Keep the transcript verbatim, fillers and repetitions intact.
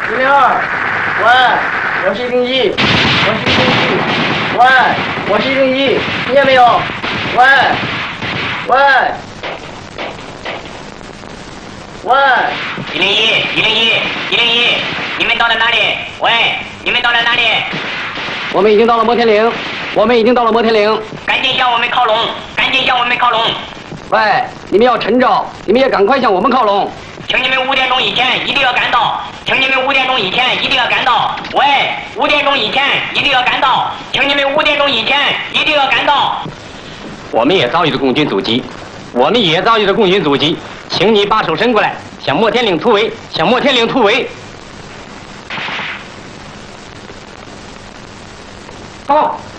一零二，喂，我是一零一，我是一零一，喂，我是一零一，听见没有？喂，喂，喂， 一零一，一零一，一零一，你们到了哪里？喂，你们到了哪里？ 我们已经到了摩天岭，我们已经到了摩天岭， 赶紧向我们靠拢，赶紧向我们靠拢。 喂，你们要趁着，你们也赶快向我们靠拢。 请你们五点钟以前一定要赶到，请你们五点钟以前一定要赶到。喂，五点钟以前一定要赶到，请你们五点钟以前一定要赶到。 我们也遭遇了共军阻击，我们也遭遇了共军阻击，请你把手伸过来，向摩天岭突围，向摩天岭突围。 好。